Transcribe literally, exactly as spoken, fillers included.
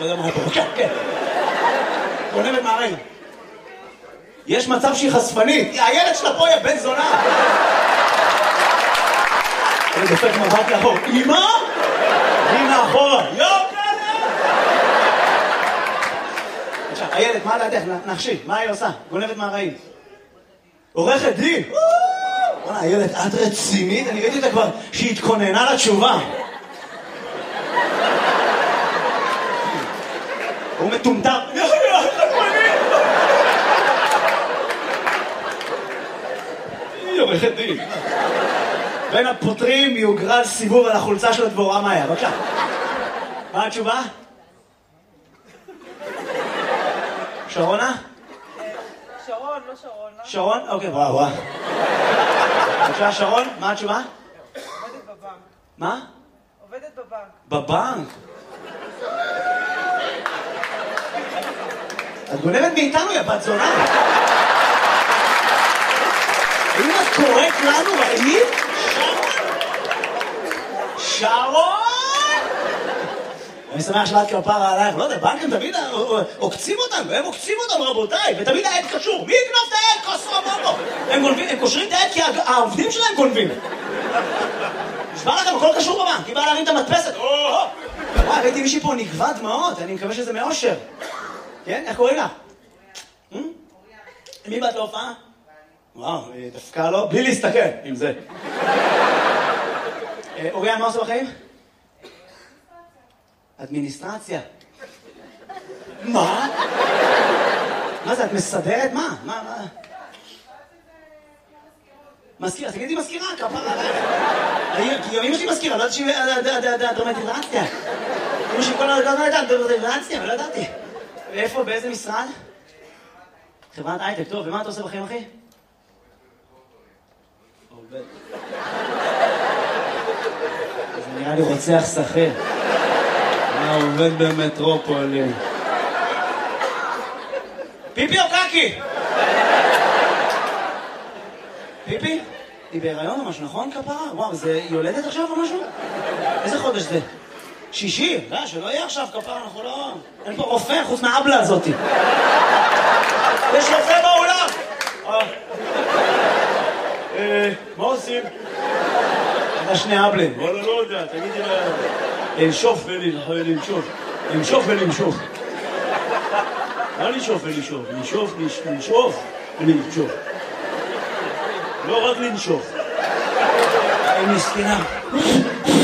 לא יודע מה היה פה. כן, כן. גונבת מהרגל. יש מצב שהיא חשפנית. הילד שלה פה, יא בן זונה. אני דופק מבט לאחור. אמא? הנה אחורה. יו, כלה! עכשיו, הילד, מה לדעתך? נחשי, מה היא עושה? גונבת מהרעים. עורכת דין. וואלה, הילד, את רצינית? אני ראיתי אותה כבר שהיא התכוננה לתשובה. הוא מטומטם. היא עורכת דין. בין הפותרים יוגרל סיבוב על החולצה של הדבורה מאיה. בבקשה. מה התשובה? שרונה? שרון, לא שרון. שרון? אוקיי, וואו, וואו. בבקשה, שרון, מה התשובה? עובדת בבנק. מה? עובדת בבנק. בבנק? את גונבת מאיתנו, יא בת זונה. האם את קוראת לנו רעים? שרון! אני שמח שלאת כפרה עלייך, לא יודע, בנקים תמיד עוקצים אותנו, הם עוקצים אותנו רבותיי, ותמיד העד קשור. מי יקנוף את העד? כוסו בובו. הם קושרים את העד כי העובדים שלהם גונבים. נשמע לכם, הכל קשור בבנק, היא באה להרים את המדפסת. וואי, ראיתי מישהי פה נגבה דמעות, אני מקווה שזה מאושר. כן? איך קוראים לה? מי באת להופעה? וואו, דווקא לא, בלי להסתכל עם זה. אוריאן, מה עושה בחיים? אדמיניסטרציה. מה? מה זה, את מסדרת? מה? מה, מה? מזכירה, תגידי מזכירה, כפרה עלייך. כי אמא שלי מזכירה, לא יודעת שהיא דרמטיזציה. אמא שלי כל הדרגות לא יודעת, דרמטיזציה, לא ידעתי. ואיפה, באיזה משרד? חברת הייטק, טוב, ומה אתה עושה בחיים, אחי? עובד. זה נראה לי רוצח שכיר. מה עובד במטרופולין? פיפי או קקי? פיפי? היא בהיריון או משהו, נכון כפרה? וואו, זה יולדת עכשיו או משהו? איזה חודש זה? שישי? לא, שלא יהיה עכשיו כפרה, אנחנו לא... אין פה רופא חוץ מהאבלה הזאת. יש רופא באולם! מה עושים? אתה שני אבלים. וואלה, לא יודע, תגידי לה... לנשוף ולנשוף. לנשוף ולנשוף. לא לנשוף ולנשוף. לנשוף, לנשוף ולנשוף. לא רק לנשוף. היא מסכנה.